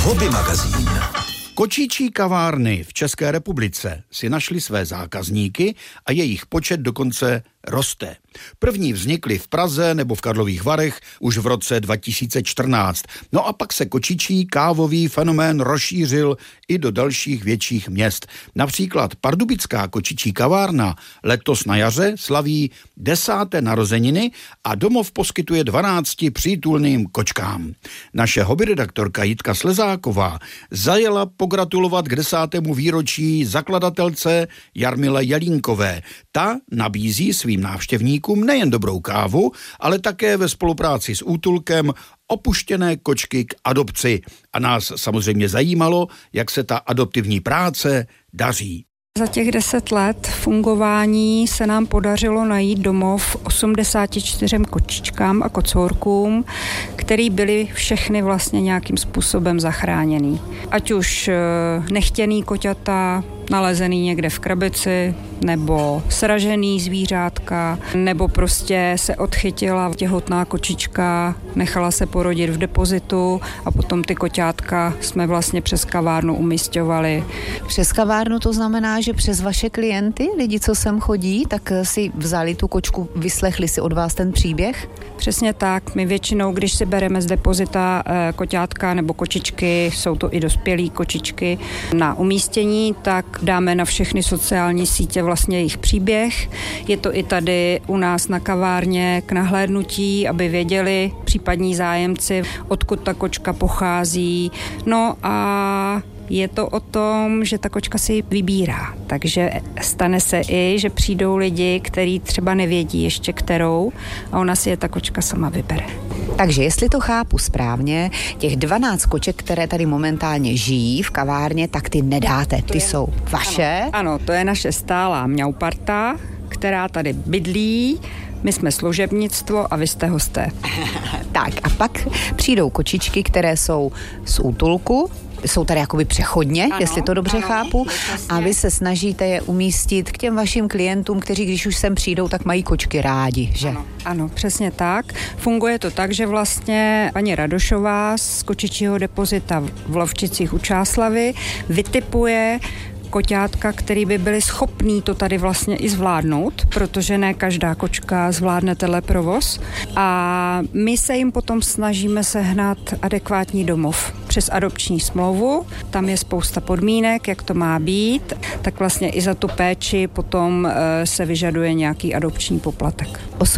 Hobby magazín. Kočičí kavárny v České republice si našly své zákazníky a jejich počet dokonce roste. První vznikly v Praze nebo v Karlových Varech už v roce 2014. No a pak se kočičí kávový fenomén rozšířil i do dalších větších měst. Například pardubická kočičí kavárna letos na jaře slaví 10. narozeniny a domov poskytuje 12 přítulným kočkám. Naše hobbyredaktorka Jitka Slezáková zajela pogratulovat k 10. výročí zakladatelce Jarmile Jelínkové. Ta nabízí svým návštěvníkům nejen dobrou kávu, ale také ve spolupráci s útulkem opuštěné kočky k adopci. A nás samozřejmě zajímalo, jak se ta adoptivní práce daří. Za těch 10 let fungování se nám podařilo najít domov 84 kočičkám a kocourkům, který byli všechny vlastně nějakým způsobem zachráněný. Ať už nechtěný koťata, nalezený někde v krabici, nebo sražený zvířátka, nebo prostě se odchytila těhotná kočička, nechala se porodit v depozitu a potom ty koťátka jsme vlastně přes kavárnu umisťovali. Přes kavárnu to znamená, že přes vaše klienty, lidi, co sem chodí, tak si vzali tu kočku, vyslechli si od vás ten příběh? Přesně tak. My většinou, když si bereme z depozita koťátka nebo kočičky, jsou to i dospělí kočičky, na umístění, tak dáme na všechny sociální sítě vlastně jejich příběh. Je to i tady u nás na kavárně k nahlédnutí, aby věděli případní zájemci, odkud ta kočka pochází. No a je to o tom, že ta kočka si vybírá, takže stane se i, že přijdou lidi, kteří třeba nevědí ještě kterou a ona si je ta kočka sama vybere. Takže jestli to chápu správně, těch 12 koček, které tady momentálně žijí v kavárně, tak ty nedáte, ty jsou vaše? Ano, to je naše stálá mňauparta, která tady bydlí. My jsme služebnictvo a vy jste hosté. Tak a pak přijdou kočičky, které jsou z útulku, jsou tady jakoby přechodně, ano, jestli to dobře chápu, a vy se snažíte je umístit k těm vašim klientům, kteří když už sem přijdou, tak mají kočky rádi, že? Ano, přesně tak. Funguje to tak, že vlastně paní Radošová z kočičího depozita v Lovčicích u Čáslavy vytipuje koťátka, který by byli schopní to tady vlastně i zvládnout, protože ne každá kočka zvládne tenhle provoz. A my se jim potom snažíme sehnat adekvátní domov přes adopční smlouvu. Tam je spousta podmínek, jak to má být, tak vlastně i za tu péči potom se vyžaduje nějaký adopční poplatek.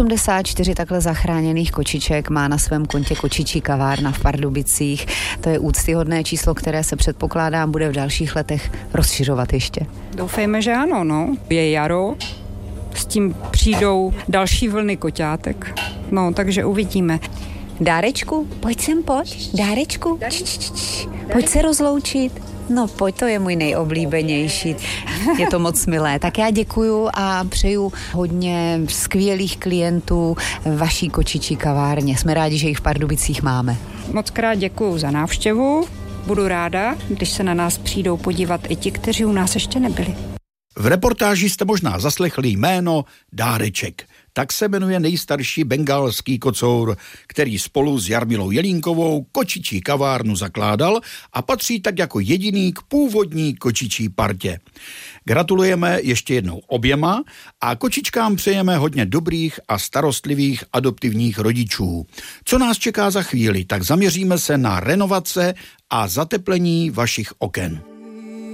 84 takhle zachráněných kočiček má na svém kontě kočičí kavárna v Pardubicích. To je úctyhodné číslo, které se předpokládá bude v dalších letech rozšiřovat ještě. Doufejme, že ano, no. Je jaro, s tím přijdou další vlny koťátek. No, takže uvidíme. Dárečku, pojď sem, pojď. Dárečku, pojď se rozloučit. No, pojď, to je můj nejoblíbenější. Je to moc milé. Tak já děkuju a přeju hodně skvělých klientů vaší kočičí kavárně. Jsme rádi, že jich v Pardubicích máme. Moc krát děkuju za návštěvu. Budu ráda, když se na nás přijdou podívat i ti, kteří u nás ještě nebyli. V reportáži jste možná zaslechli jméno Dáreček. Tak se jmenuje nejstarší bengálský kocour, který spolu s Jarmilou Jelínkovou kočičí kavárnu zakládal a patří tak jako jediný k původní kočičí partě. Gratulujeme ještě jednou oběma a kočičkám přejeme hodně dobrých a starostlivých adoptivních rodičů. Co nás čeká za chvíli, tak zaměříme se na renovace a zateplení vašich oken.